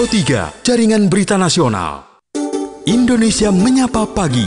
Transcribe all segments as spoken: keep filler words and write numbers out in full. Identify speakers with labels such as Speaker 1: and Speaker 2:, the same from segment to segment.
Speaker 1: Pro tiga, Jaringan Berita Nasional. Indonesia Menyapa Pagi.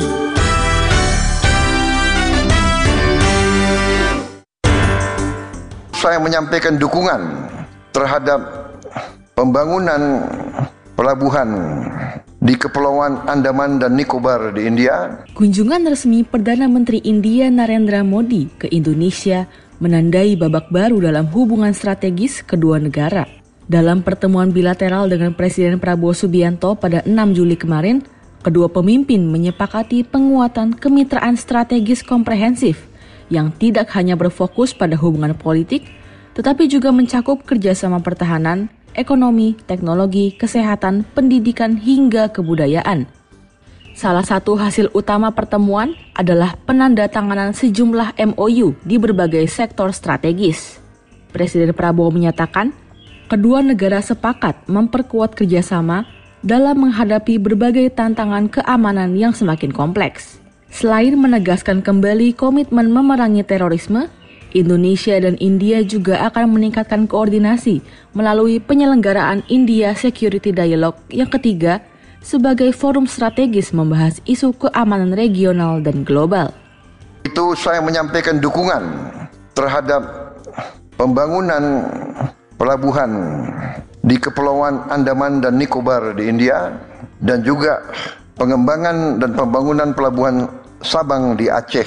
Speaker 2: Saya menyampaikan dukungan terhadap pembangunan pelabuhan di Kepulauan Andaman dan Nicobar di India.
Speaker 3: Kunjungan resmi Perdana Menteri India Narendra Modi ke Indonesia menandai babak baru dalam hubungan strategis kedua negara. Dalam pertemuan bilateral dengan Presiden Prabowo Subianto pada enam Juli kemarin, kedua pemimpin menyepakati penguatan kemitraan strategis komprehensif yang tidak hanya berfokus pada hubungan politik, tetapi juga mencakup kerjasama pertahanan, ekonomi, teknologi, kesehatan, pendidikan, hingga kebudayaan. Salah satu hasil utama pertemuan adalah penandatanganan sejumlah M O U di berbagai sektor strategis. Presiden Prabowo menyatakan, kedua negara sepakat memperkuat kerjasama dalam menghadapi berbagai tantangan keamanan yang semakin kompleks. Selain menegaskan kembali komitmen memerangi terorisme, Indonesia dan India juga akan meningkatkan koordinasi melalui penyelenggaraan India Security Dialogue yang ketiga sebagai forum strategis membahas isu keamanan regional dan global.
Speaker 2: Itu saya menyampaikan dukungan terhadap pembangunan pelabuhan di Kepulauan Andaman dan Nicobar di India dan juga pengembangan dan pembangunan pelabuhan Sabang di Aceh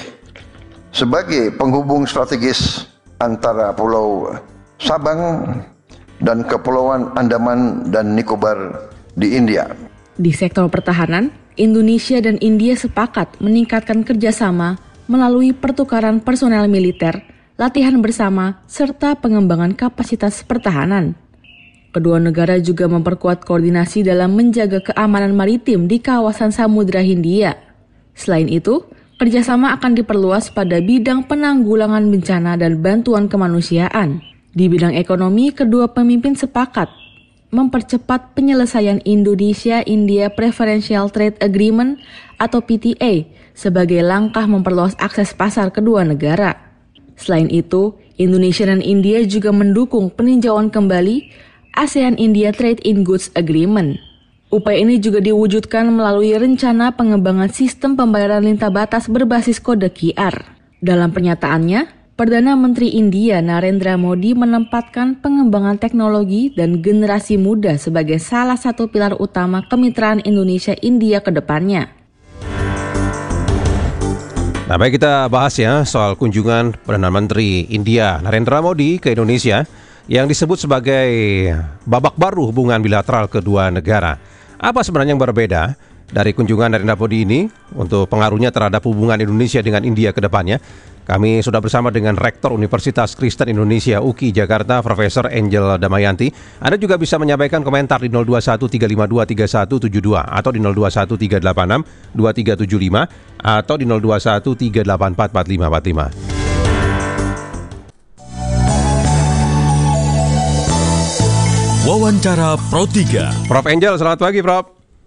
Speaker 2: sebagai penghubung strategis antara Pulau Sabang dan Kepulauan Andaman dan Nicobar di India.
Speaker 3: Di sektor pertahanan, Indonesia dan India sepakat meningkatkan kerjasama melalui pertukaran personel militer, latihan bersama, serta pengembangan kapasitas pertahanan. Kedua negara juga memperkuat koordinasi dalam menjaga keamanan maritim di kawasan Samudra Hindia. Selain itu, kerjasama akan diperluas pada bidang penanggulangan bencana dan bantuan kemanusiaan. Di bidang ekonomi, kedua pemimpin sepakat mempercepat penyelesaian Indonesia-India Preferential Trade Agreement atau P T A sebagai langkah memperluas akses pasar kedua negara. Selain itu, Indonesia dan India juga mendukung peninjauan kembali ASEAN-India Trade in Goods Agreement. Upaya ini juga diwujudkan melalui rencana pengembangan sistem pembayaran lintah batas berbasis kode Q R. Dalam pernyataannya, Perdana Menteri India Narendra Modi menempatkan pengembangan teknologi dan generasi muda sebagai salah satu pilar utama kemitraan Indonesia-India ke depannya.
Speaker 4: Nah, baik, kita bahas ya soal kunjungan Perdana Menteri India Narendra Modi ke Indonesia yang disebut sebagai babak baru hubungan bilateral kedua negara. Apa sebenarnya yang berbeda dari kunjungan Narendra Modi ini untuk pengaruhnya terhadap hubungan Indonesia dengan India ke depannya? Kami sudah bersama dengan Rektor Universitas Kristen Indonesia U K I Jakarta, Profesor Angel Damayanti. Anda juga bisa menyampaikan komentar di nol dua satu tiga lima dua tiga satu tujuh dua atau di nol dua satu tiga delapan enam dua tiga tujuh lima atau di nol dua satu tiga delapan empat empat lima empat lima.
Speaker 1: Wawancara Pro tiga.
Speaker 4: Prof Angel, selamat pagi, Prof.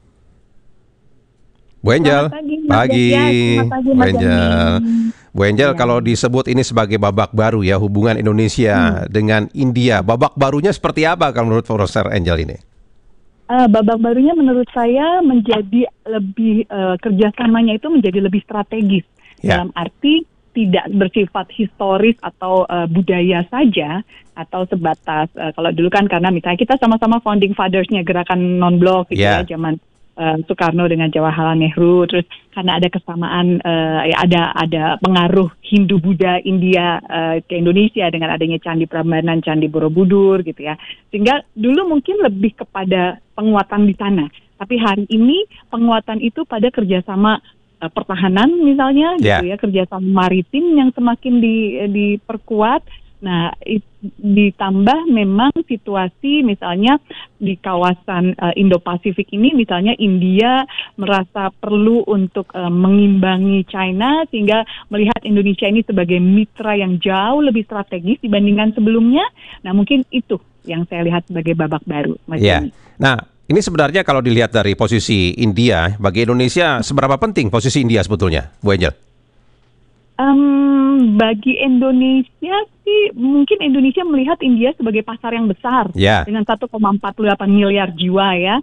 Speaker 4: Bu Angel.
Speaker 5: Selamat pagi,
Speaker 4: pagi.
Speaker 5: Ya, selamat pagi,
Speaker 4: Bu
Speaker 5: Mas
Speaker 4: Angel. Bu Angel,
Speaker 5: Ya.
Speaker 4: kalau disebut ini sebagai babak baru ya hubungan Indonesia hmm. dengan India, babak barunya seperti apa kalau menurut Profesor Angel ini?
Speaker 5: Uh, babak barunya menurut saya menjadi lebih uh, kerjasamanya itu menjadi lebih strategis
Speaker 4: Ya.
Speaker 5: dalam arti tidak bersifat historis atau uh, budaya saja atau sebatas uh, kalau dulu kan karena misalnya kita sama-sama founding fathers-nya gerakan non-blok gitu
Speaker 4: Ya.
Speaker 5: ya zaman uh, Soekarno dengan Jawaharlal Nehru, terus karena ada kesamaan uh, ya ada ada pengaruh Hindu Buddha India uh, ke Indonesia dengan adanya Candi Prambanan, Candi Borobudur gitu ya, sehingga dulu mungkin lebih kepada penguatan di sana, tapi hari ini penguatan itu pada kerjasama uh, pertahanan misalnya
Speaker 4: Yeah.
Speaker 5: gitu ya, kerjasama maritim yang semakin di, diperkuat. Nah, it, ditambah memang situasi misalnya di kawasan uh, Indo-Pasifik ini, misalnya India merasa perlu untuk uh, mengimbangi China sehingga melihat Indonesia ini sebagai mitra yang jauh lebih strategis dibandingkan sebelumnya. Nah, mungkin itu yang saya lihat sebagai babak baru, Mas
Speaker 4: Ya.
Speaker 5: Joni.
Speaker 4: Nah, ini sebenarnya kalau dilihat dari posisi India bagi Indonesia, seberapa penting posisi India sebetulnya, Bu Angel?
Speaker 5: Um, bagi Indonesia sih, mungkin Indonesia melihat India sebagai pasar yang besar
Speaker 4: yeah.
Speaker 5: dengan satu koma empat delapan miliar jiwa ya.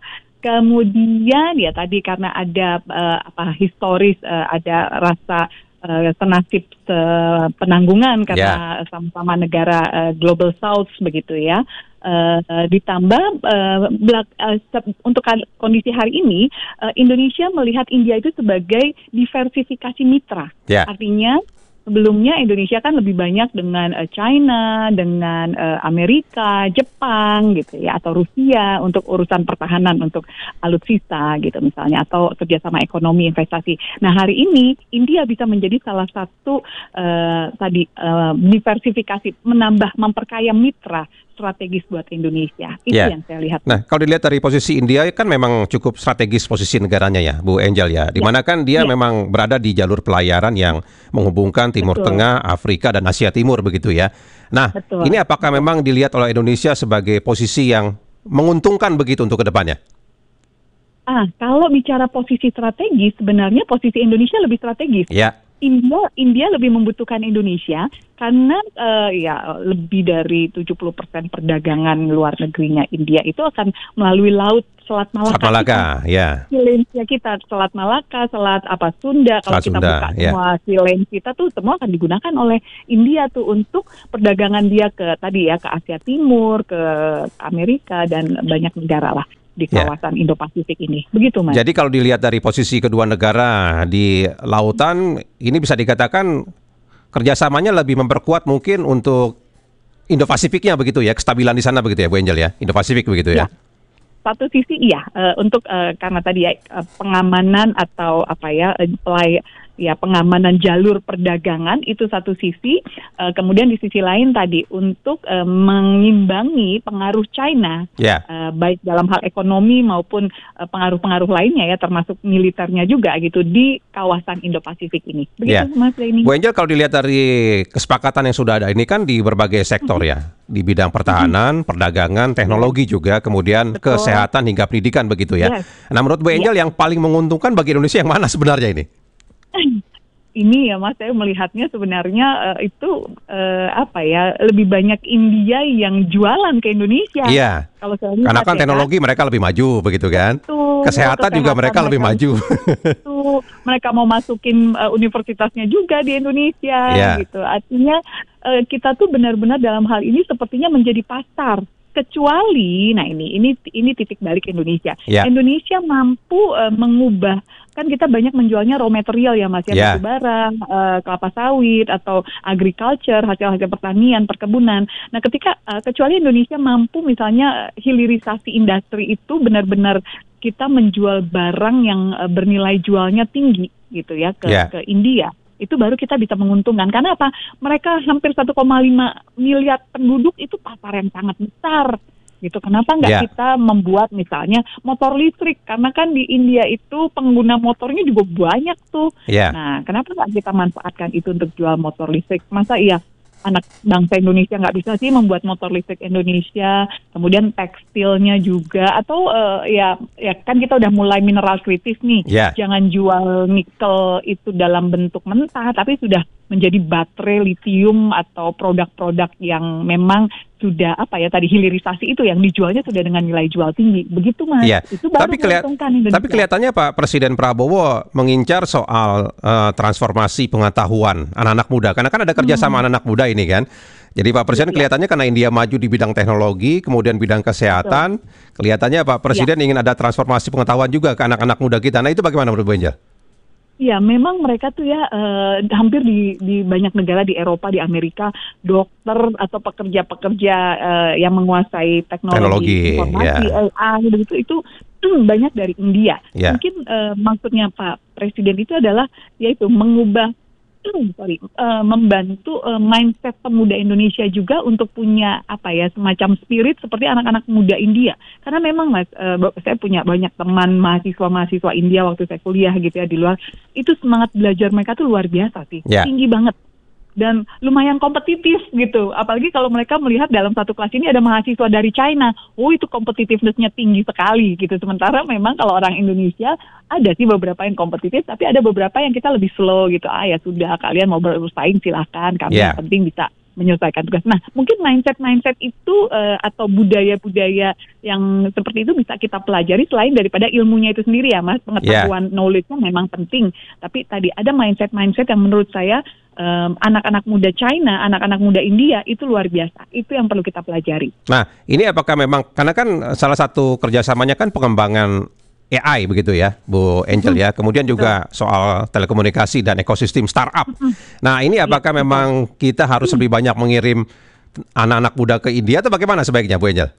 Speaker 5: Kemudian ya tadi karena ada uh, apa historis, uh, ada rasa uh, senasib uh, penanggungan karena yeah. sama-sama negara uh, Global South begitu ya. Uh, uh, ditambah uh, belak- uh, se- untuk kondisi hari ini uh, Indonesia melihat India itu sebagai diversifikasi mitra.
Speaker 4: Yeah.
Speaker 5: Artinya sebelumnya Indonesia kan lebih banyak dengan uh, China, dengan uh, Amerika, Jepang gitu ya, atau Rusia untuk urusan pertahanan, untuk alutsista gitu misalnya, atau kerjasama ekonomi investasi. Nah hari ini India bisa menjadi salah satu uh, tadi uh, diversifikasi, menambah, memperkaya mitra strategis buat Indonesia. Itu
Speaker 4: yeah.
Speaker 5: yang saya lihat.
Speaker 4: Nah, kalau dilihat dari posisi India kan memang cukup strategis posisi negaranya ya, Bu Angel ya. Di mana kan dia yeah. memang berada di jalur pelayaran yang menghubungkan Timur Betul. Tengah, Afrika dan Asia Timur begitu ya. Nah, Betul. ini apakah Betul. memang dilihat oleh Indonesia sebagai posisi yang menguntungkan begitu untuk kedepannya?
Speaker 5: Ah, kalau bicara posisi strategis, sebenarnya posisi Indonesia lebih strategis.
Speaker 4: Ya. Yeah.
Speaker 5: India, India lebih membutuhkan Indonesia karena uh, ya lebih dari tujuh puluh persen perdagangan luar negerinya India itu akan melalui laut Selat Malaka.
Speaker 4: Selat Malaka, ya.
Speaker 5: Silensia kita, Selat Malaka, Selat apa Sunda, kalau
Speaker 4: Selat
Speaker 5: kita
Speaker 4: Sunda,
Speaker 5: buka
Speaker 4: ya.
Speaker 5: semua silen kita tuh semua akan digunakan oleh India tuh untuk perdagangan dia ke tadi ya ke Asia Timur, ke Amerika dan banyak negara lah di kawasan yeah. Indo-Pasifik ini. Begitu, Mas.
Speaker 4: Jadi kalau dilihat dari posisi kedua negara di lautan, ini bisa dikatakan kerjasamanya lebih memperkuat mungkin untuk Indo-Pasifiknya begitu ya, kestabilan di sana begitu ya, Bu Angel ya, Indo-Pasifik begitu ya. Yeah.
Speaker 5: Satu sisi iya, uh, untuk uh, karena tadi ya, uh, pengamanan atau apa ya, uh, pelay ya pengamanan jalur perdagangan itu satu sisi, uh, kemudian di sisi lain tadi untuk uh, mengimbangi pengaruh China, yeah. uh, baik dalam hal ekonomi maupun uh, pengaruh-pengaruh lainnya ya, termasuk militernya juga gitu di kawasan Indo-Pasifik ini. Begitu, yeah. Mas Reni.
Speaker 4: Bu Angel, kalau dilihat dari kesepakatan yang sudah ada ini kan di berbagai sektor mm-hmm. ya, di bidang pertahanan, mm-hmm. perdagangan, teknologi yeah. juga, kemudian Betul. kesehatan hingga pendidikan begitu ya. Yes. Nah, menurut Bu Angel yeah. yang paling menguntungkan bagi Indonesia yang mana sebenarnya ini?
Speaker 5: Ini ya Mas, saya melihatnya sebenarnya uh, itu uh, apa ya, lebih banyak India yang jualan ke Indonesia.
Speaker 4: Iya.
Speaker 5: Kalau saya lihat,
Speaker 4: karena kan
Speaker 5: ya,
Speaker 4: teknologi kan? mereka lebih maju begitu kan.
Speaker 5: Betul,
Speaker 4: kesehatan, kesehatan juga mereka, mereka lebih maju.
Speaker 5: Betul. Mereka mau masukin uh, universitasnya juga di Indonesia yeah. gitu. Artinya uh, kita tuh benar-benar dalam hal ini sepertinya menjadi pasar. Kecuali, nah ini ini ini titik balik Indonesia. Yeah. Indonesia mampu uh, mengubah, kan kita banyak menjualnya raw material ya Mas, ya,
Speaker 4: yeah.
Speaker 5: batu bara, uh, kelapa sawit atau agriculture, hasil-hasil pertanian, perkebunan. Nah, ketika uh, kecuali Indonesia mampu misalnya hilirisasi industri itu benar-benar kita menjual barang yang uh, bernilai jualnya tinggi gitu ya ke yeah. ke India. Itu baru kita bisa menguntungkan. Karena apa? Mereka hampir satu koma lima miliar penduduk, itu pasar yang sangat besar. Gitu. Kenapa nggak yeah. kita membuat misalnya motor listrik? Karena kan di India itu pengguna motornya juga banyak tuh. Yeah. Nah, kenapa nggak kita manfaatkan itu untuk jual motor listrik? Masa iya anak bangsa Indonesia nggak bisa sih membuat motor listrik Indonesia, kemudian tekstilnya juga, atau uh, ya ya kan kita udah mulai mineral kritis nih, yeah. jangan jual nikel itu dalam bentuk mentah, tapi sudah menjadi baterai lithium atau produk-produk yang memang sudah apa ya tadi hilirisasi itu yang dijualnya sudah dengan nilai jual tinggi, begitu Mas.
Speaker 4: Yeah.
Speaker 5: Itu baru
Speaker 4: tapi, kelihat, tapi kelihatannya Pak Presiden Prabowo mengincar soal uh, transformasi pengetahuan anak-anak muda, karena kan ada kerjasama hmm. anak-anak muda ini kan. Jadi Pak Presiden ya, kelihatannya karena India maju di bidang teknologi, kemudian bidang kesehatan, betul. kelihatannya Pak Presiden ya. ingin ada transformasi pengetahuan juga ke anak-anak muda kita. Nah itu bagaimana menurut Bu Angel?
Speaker 5: Ya, memang mereka tuh ya uh, hampir di, di banyak negara di Eropa, di Amerika, dokter atau pekerja-pekerja uh, yang menguasai teknologi, teknologi informasi, yeah. A I, begitu itu hmm, banyak dari India. Yeah. Mungkin uh, maksudnya Pak Presiden itu adalah yaitu mengubah sorry, uh, membantu uh, mindset pemuda Indonesia juga untuk punya apa ya semacam spirit seperti anak-anak muda India. Karena memang Mas, uh, saya punya banyak teman mahasiswa-mahasiswa India waktu saya kuliah gitu ya di luar, itu semangat belajar mereka tuh luar biasa sih, yeah. tinggi banget. dan lumayan kompetitif gitu. Apalagi kalau mereka melihat dalam satu kelas ini ada mahasiswa dari China. Oh, itu competitiveness-nya tinggi sekali gitu. Sementara memang kalau orang Indonesia ada sih beberapa yang kompetitif, tapi ada beberapa yang kita lebih slow gitu. Ah ya sudah, kalian mau bersaing silahkan, kami
Speaker 4: Yeah.
Speaker 5: yang penting bisa menyelesaikan tugas. Nah, mungkin mindset-mindset itu uh, atau budaya-budaya yang seperti itu bisa kita pelajari selain daripada ilmunya itu sendiri ya, Mas. Pengetahuan knowledge-nya memang penting. Tapi tadi ada mindset-mindset yang menurut saya um, anak-anak muda China, anak-anak muda India itu luar biasa. Itu yang perlu kita pelajari.
Speaker 4: Nah, ini apakah memang, karena kan salah satu kerjasamanya kan pengembangan A I begitu ya, Bu Angel ya. Kemudian juga soal telekomunikasi dan ekosistem startup. Nah, ini apakah memang kita harus lebih banyak mengirim anak-anak muda ke India atau bagaimana sebaiknya, Bu Angel?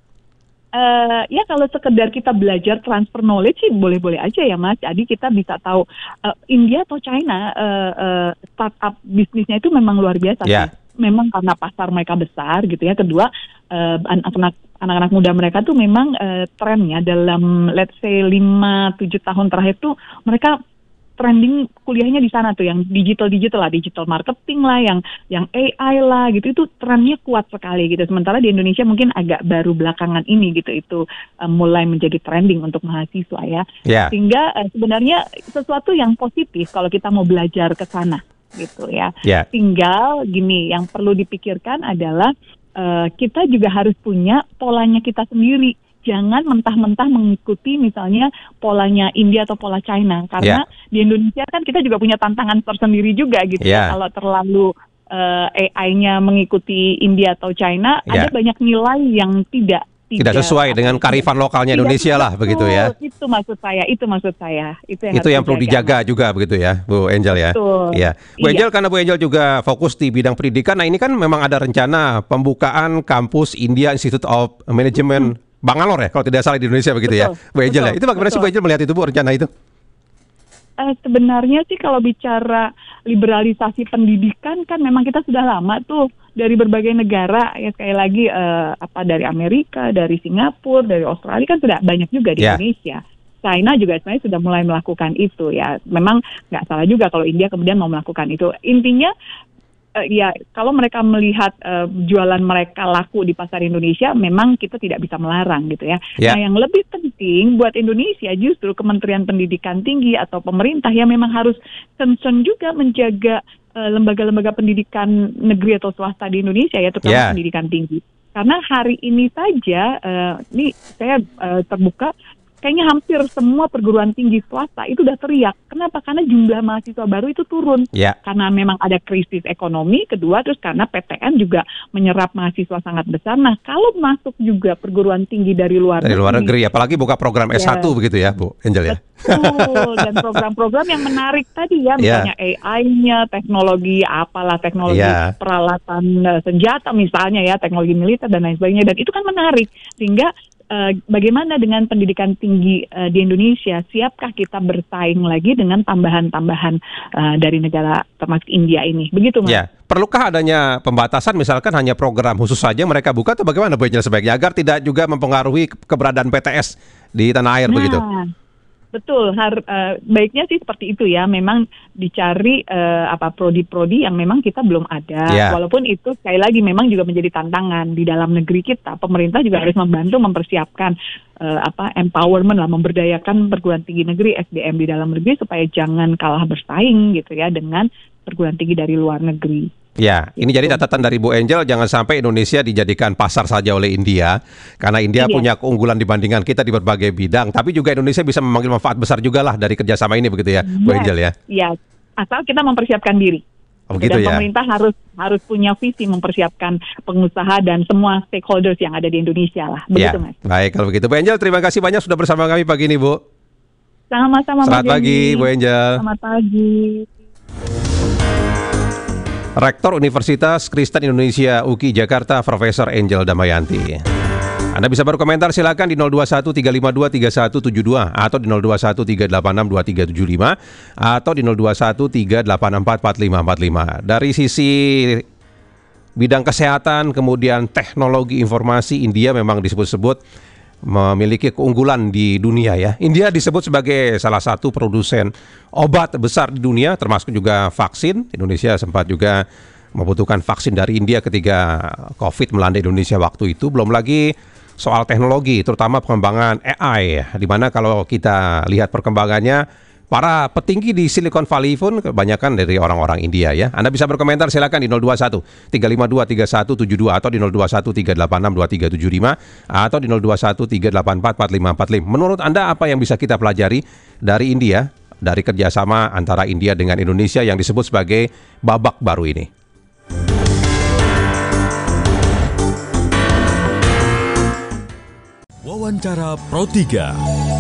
Speaker 5: Uh, ya kalau sekedar kita belajar transfer knowledge sih boleh-boleh aja ya, Mas. Jadi kita bisa tahu uh, India atau China uh, uh, startup bisnisnya itu memang luar biasa
Speaker 4: Yeah.
Speaker 5: sih. Memang karena pasar mereka besar gitu ya. Kedua, uh, anak-anak anak-anak muda mereka tuh memang uh, trennya dalam let's say lima tujuh tahun terakhir tuh mereka trending kuliahnya di sana tuh, yang digital-digital lah, digital marketing lah, yang yang A I lah gitu, itu trennya kuat sekali gitu. Sementara di Indonesia mungkin agak baru belakangan ini gitu, itu uh, mulai menjadi trending untuk mahasiswa ya.
Speaker 4: Yeah.
Speaker 5: Sehingga uh, sebenarnya sesuatu yang positif kalau kita mau belajar ke sana gitu ya.
Speaker 4: Yeah.
Speaker 5: Tinggal gini, yang perlu dipikirkan adalah uh, kita juga harus punya polanya kita sendiri. Jangan mentah-mentah mengikuti misalnya polanya India atau pola China. Karena
Speaker 4: Yeah.
Speaker 5: di Indonesia kan kita juga punya tantangan tersendiri juga gitu.
Speaker 4: Yeah.
Speaker 5: Kalau terlalu uh, A I-nya mengikuti India atau China,
Speaker 4: Yeah.
Speaker 5: ada banyak nilai yang tidak
Speaker 4: Tidak sesuai dengan kearifan lokalnya
Speaker 5: tidak
Speaker 4: Indonesia lah,
Speaker 5: betul.
Speaker 4: begitu ya.
Speaker 5: Itu maksud saya, itu maksud saya. Itu yang,
Speaker 4: Itu
Speaker 5: harus
Speaker 4: yang perlu dijaga juga begitu ya, Bu Angel ya.
Speaker 5: Betul.
Speaker 4: Iya. Bu
Speaker 5: Iya.
Speaker 4: Angel, karena Bu Angel juga fokus di bidang pendidikan. Nah, ini kan memang ada rencana pembukaan kampus India Institute of Management Bangalore ya, kalau tidak salah di Indonesia begitu ya,
Speaker 5: Betul,
Speaker 4: Bu Angel ya.
Speaker 5: betul,
Speaker 4: Itu bagaimana sih Bu
Speaker 5: betul.
Speaker 4: Angel melihat itu, Bu, rencana itu?
Speaker 5: Eh, sebenarnya sih kalau bicara liberalisasi pendidikan kan memang kita sudah lama tuh dari berbagai negara ya, sekali lagi eh, apa dari Amerika, dari Singapura, dari Australia kan sudah banyak juga di
Speaker 4: Ya.
Speaker 5: Indonesia. China juga sebenarnya sudah mulai melakukan itu ya. Memang nggak salah juga kalau India kemudian mau melakukan itu. Intinya Uh, ya, kalau mereka melihat uh, jualan mereka laku di pasar Indonesia, memang kita tidak bisa melarang gitu ya.
Speaker 4: Ya.
Speaker 5: Nah, yang lebih penting buat Indonesia justru Kementerian Pendidikan Tinggi atau pemerintah yang memang harus concern juga menjaga uh, lembaga-lembaga pendidikan negeri atau swasta di Indonesia ya, terutama
Speaker 4: Ya.
Speaker 5: pendidikan tinggi. Karena hari ini saja, uh, ini saya uh, terbuka, kayaknya hampir semua perguruan tinggi swasta itu udah teriak. Kenapa? Karena jumlah mahasiswa baru itu turun.
Speaker 4: Ya.
Speaker 5: Karena memang ada krisis ekonomi. Kedua, terus karena P T N juga menyerap mahasiswa sangat besar. Nah, kalau masuk juga perguruan tinggi dari luar
Speaker 4: Dari luar negeri, apalagi buka program S satu
Speaker 5: Ya.
Speaker 4: begitu ya, Bu Angel ya.
Speaker 5: Betul, dan program-program yang menarik tadi ya, misalnya A I-nya, teknologi apalah, teknologi
Speaker 4: Ya.
Speaker 5: peralatan uh, senjata misalnya ya, teknologi militer dan lain sebagainya, dan itu kan menarik. Sehingga uh, bagaimana dengan pendidikan tinggi uh, di Indonesia, siapkah kita bersaing lagi dengan tambahan-tambahan uh, dari negara termasuk India ini, begitu Mas?
Speaker 4: Ya, perlukah adanya pembatasan misalkan hanya program khusus saja mereka buka atau bagaimana Bu Angel sebaiknya agar tidak juga mempengaruhi ke- keberadaan P T S di tanah air
Speaker 5: Nah,
Speaker 4: begitu?
Speaker 5: betul. Har, uh, baiknya sih seperti itu ya. Memang dicari uh, apa prodi-prodi yang memang kita belum ada.
Speaker 4: Ya.
Speaker 5: Walaupun itu sekali lagi memang juga menjadi tantangan di dalam negeri kita. Pemerintah juga harus membantu mempersiapkan uh, apa empowerment lah, memberdayakan perguruan tinggi negeri S D M di dalam negeri supaya jangan kalah bersaing gitu ya dengan perguruan tinggi dari luar negeri.
Speaker 4: Ya, ini jadi catatan dari Bu Angel, jangan sampai Indonesia dijadikan pasar saja oleh India, karena India
Speaker 5: Iya.
Speaker 4: punya keunggulan dibandingkan kita di berbagai bidang, tapi juga Indonesia bisa mengambil manfaat besar juga lah dari kerjasama ini begitu ya, Bu
Speaker 5: Yes.
Speaker 4: Angel ya.
Speaker 5: Iya, asal kita mempersiapkan diri.
Speaker 4: Oh, begitu
Speaker 5: Dan
Speaker 4: ya.
Speaker 5: pemerintah harus harus punya visi mempersiapkan pengusaha dan semua stakeholders yang ada di Indonesia lah.
Speaker 4: Ya,
Speaker 5: Begitu Mas.
Speaker 4: baik kalau begitu Bu Angel, terima kasih banyak sudah bersama kami pagi ini Bu.
Speaker 5: Sama-sama Mas
Speaker 4: Selamat pagi
Speaker 5: Denny.
Speaker 4: Bu Angel.
Speaker 5: Selamat pagi.
Speaker 4: Rektor Universitas Kristen Indonesia U K I Jakarta, Profesor Angel Damayanti. Anda bisa berkomentar silakan di nol dua satu tiga lima dua tiga satu tujuh dua atau di nol dua satu tiga delapan enam dua tiga tujuh lima atau di nol dua satu tiga delapan empat empat lima empat lima. Dari sisi bidang kesehatan, kemudian teknologi informasi, India memang disebut-sebut memiliki keunggulan di dunia ya. India disebut sebagai salah satu produsen obat besar di dunia, termasuk juga vaksin. Indonesia sempat juga membutuhkan vaksin dari India ketika COVID melanda Indonesia waktu itu. Belum lagi soal teknologi, terutama pengembangan A I, di mana kalau kita lihat perkembangannya, para petinggi di Silicon Valley pun kebanyakan dari orang-orang India ya. Anda bisa berkomentar silakan di nol dua satu tiga lima dua tiga satu tujuh dua atau di nol dua satu tiga delapan enam dua tiga tujuh lima atau di nol dua satu tiga delapan empat empat lima empat lima. Menurut Anda apa yang bisa kita pelajari dari India, dari kerjasama antara India dengan Indonesia yang disebut sebagai babak baru ini?
Speaker 1: Wawancara Pro tiga.